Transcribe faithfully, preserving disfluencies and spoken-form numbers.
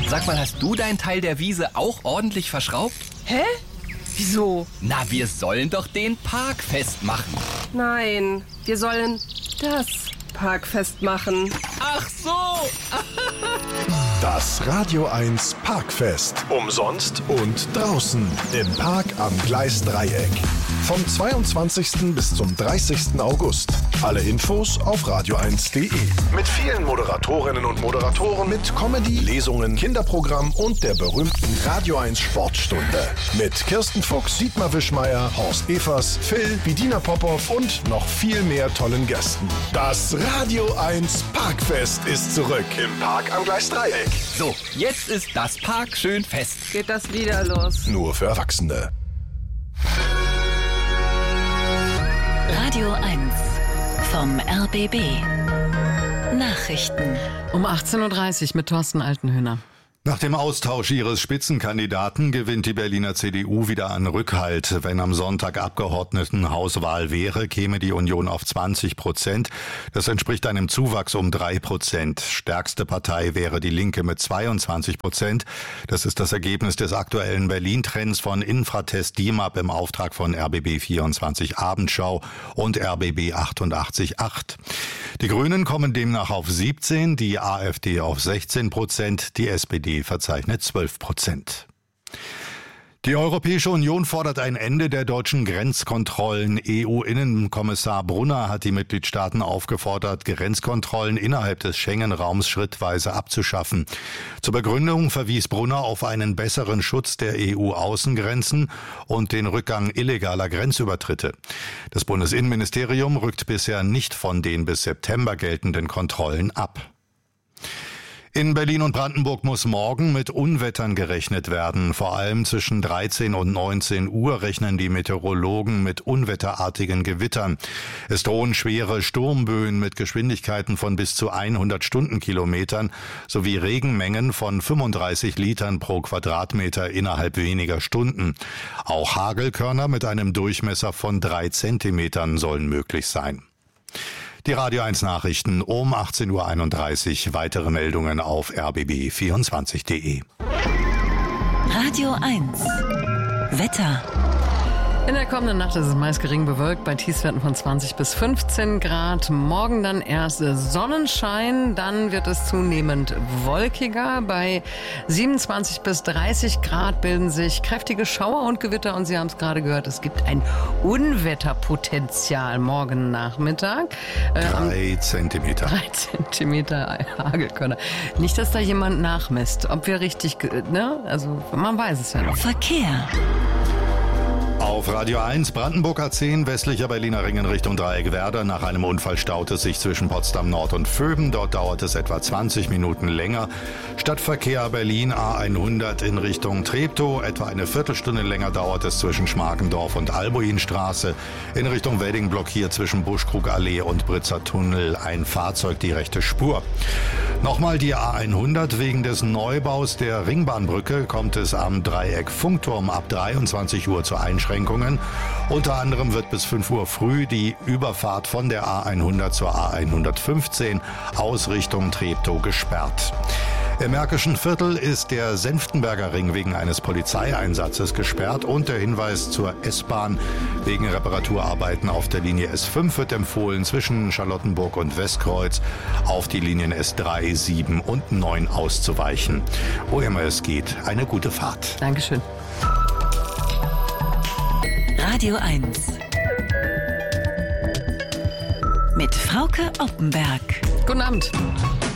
Sag mal, hast du deinen Teil der Wiese auch ordentlich verschraubt? Hä? Wieso? Na, wir sollen doch den Park festmachen. Nein, wir sollen das Park festmachen. Ach so! Das Radio eins Parkfest. Umsonst und draußen im Park am Gleisdreieck. Vom zweiundzwanzigsten bis zum dreißigsten August. Alle Infos auf radio eins punkt de. Mit vielen Moderatorinnen und Moderatoren, mit Comedy, Lesungen, Kinderprogramm und der berühmten Radio eins Sportstunde. Mit Kirsten Fuchs, Dietmar Wischmeier, Horst Evers, Phil, Bedina Popov und noch viel mehr tollen Gästen. Das Radio eins Parkfest ist zurück im Park am Gleisdreieck. So, jetzt ist das Park schön fest. Geht das wieder los? Nur für Erwachsene. Radio eins vom R B B. Nachrichten. Um achtzehn Uhr dreißig mit Thorsten Altenhöhner. Nach dem Austausch ihres Spitzenkandidaten gewinnt die Berliner C D U wieder an Rückhalt. Wenn am Sonntag Abgeordnetenhauswahl wäre, käme die Union auf zwanzig Prozent. Das entspricht einem Zuwachs um drei Prozent. Stärkste Partei wäre die Linke mit zweiundzwanzig Prozent. Das ist das Ergebnis des aktuellen Berlin-Trends von Infratest D I M A P im Auftrag von R B B vierundzwanzig Abendschau und R B B achtundachtzig Komma acht. Die Grünen kommen demnach auf siebzehn, die AfD auf sechzehn Prozent, die S P D verzeichnet zwölf Prozent. Die Europäische Union fordert ein Ende der deutschen Grenzkontrollen. E U-Innenkommissar Brunner hat die Mitgliedstaaten aufgefordert, Grenzkontrollen innerhalb des Schengen-Raums schrittweise abzuschaffen. Zur Begründung verwies Brunner auf einen besseren Schutz der E U-Außengrenzen und den Rückgang illegaler Grenzübertritte. Das Bundesinnenministerium rückt bisher nicht von den bis September geltenden Kontrollen ab. In Berlin und Brandenburg muss morgen mit Unwettern gerechnet werden. Vor allem zwischen dreizehn und neunzehn Uhr rechnen die Meteorologen mit unwetterartigen Gewittern. Es drohen schwere Sturmböen mit Geschwindigkeiten von bis zu hundert Stundenkilometern sowie Regenmengen von fünfunddreißig Litern pro Quadratmeter innerhalb weniger Stunden. Auch Hagelkörner mit einem Durchmesser von drei Zentimetern sollen möglich sein. Die Radio eins Nachrichten um achtzehn Uhr einunddreißig. Weitere Meldungen auf r b b vierundzwanzig punkt de. Radio eins Wetter. In der kommenden Nacht ist es meist gering bewölkt bei Tiefstwerten von zwanzig bis fünfzehn Grad. Morgen dann erst Sonnenschein, dann wird es zunehmend wolkiger. Bei siebenundzwanzig bis dreißig Grad bilden sich kräftige Schauer und Gewitter. Und Sie haben es gerade gehört, es gibt ein Unwetterpotenzial morgen Nachmittag. Äh, drei Zentimeter. Drei Zentimeter Hagelkörner. Nicht, dass da jemand nachmisst. Ob wir richtig, ne? Also man weiß es ja noch. Verkehr. Auf Radio eins Brandenburger zehn, westlicher Berliner Ring in Richtung Dreieck Werder. Nach einem Unfall staut es sich zwischen Potsdam Nord und Vöben. Dort dauert es etwa zwanzig Minuten länger. Stadtverkehr Berlin A hundert in Richtung Treptow. Etwa eine Viertelstunde länger dauert es zwischen Schmarkendorf und Albuinstraße. In Richtung Wedding blockiert zwischen Buschkrugallee und Britzer Tunnel ein Fahrzeug die rechte Spur. Nochmal die A hundert. Wegen des Neubaus der Ringbahnbrücke kommt es am Dreieck Funkturm ab dreiundzwanzig Uhr zur Einschränkung. Unter anderem wird bis fünf Uhr früh die Überfahrt von der A hundert zur A hundertfünfzehn aus Richtung Treptow gesperrt. Im Märkischen Viertel ist der Senftenberger Ring wegen eines Polizeieinsatzes gesperrt und der Hinweis zur S-Bahn wegen Reparaturarbeiten auf der Linie S fünf wird empfohlen, zwischen Charlottenburg und Westkreuz auf die Linien S drei, sieben und neun auszuweichen. Wo immer es geht, eine gute Fahrt. Dankeschön. Radio eins mit Frauke Oppenberg. Guten Abend.